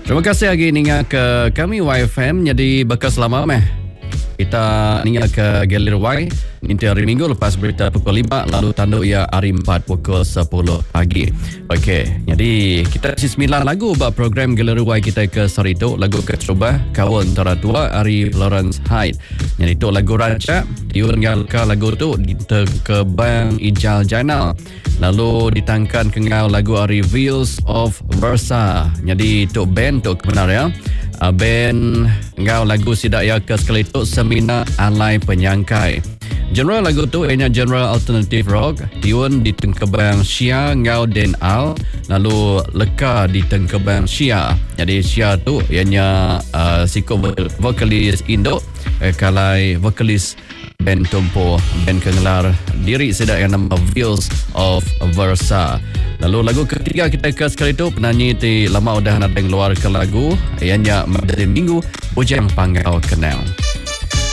Terima kasih lagi ningat ke kami YFM. Jadi bekas lama kita ningat ke Galeri Y nanti hari Minggu lepas berita pukul 5, lalu tanduk ia hari 4 pukul 10 pagi. Okey, jadi kita isi 9 lagu buat program Galeri Y kita ke sehari itu. Lagu Kecerubah, Kawan Tara Tua, Ari Florence Hyde. Jadi itu lagu Raja, diunggahkan lagu tu di Kebang Ijal Jainal. Lalu ditangkan kengau lagu Ari Wheels of Versa. Jadi itu band tu kebenar band ngau lagu sidak ya ke sekali itu Semina Alai Penyangkai. Genre lagu tu ianya genre alternative rock, tiun di Tengkebang Syia ngau Den Al, lalu leka di Tengkebang Syia. Jadi Syia tu ianya siko vokalis Indo, kalai vokalis band tumpu, band kengelar diri sidak yang nama Wheels of Versa. Lalu lagu ketiga kita ke sekali itu penyanyi ti lama udah nak keluar ke lagu ianya Madari Minggu Bujang Panggau Kenal.